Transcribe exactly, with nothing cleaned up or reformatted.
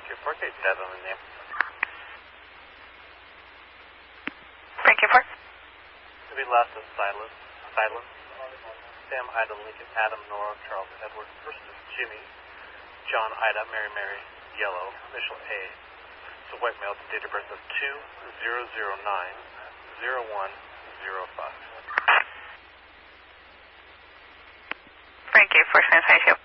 Thank you. Four K seven in there. Thank you, Fort. To be last is silence. Silence. Sam, Ida, Lincoln, Adam, Nora, Charles, Edward. First is Jimmy. John, Ida, Mary, Mary, Yellow, initial A. So white male, date of birth of two zero zero nine zero one zero five. Thank you for sensation.